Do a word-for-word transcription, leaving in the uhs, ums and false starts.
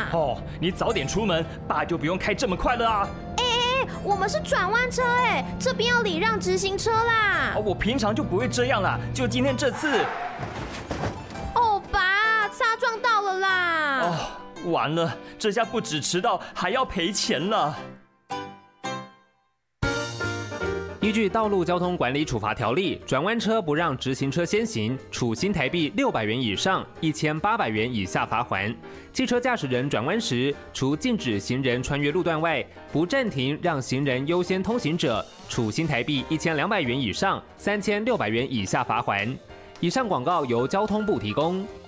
哦，你早点出门，爸就不用开这么快了啊。 哎哎哎，我们是转弯车哎，这边要礼让直行车啦。 哦，我平常就不会这样啦，就今天这次。 哦，爸，擦撞到了啦。 哦，完了，这下不止迟到，还要赔钱了。 依据《道路交通管理处罚条例》，转弯车不让直行车先行，处新台币六百元以上一千八百元以下罚锾。汽车驾驶人转弯时，除禁止行人穿越路段外，不暂停让行人优先通行者，处新台币一千两百元以上三千六百元以下罚锾。以上广告由交通部提供。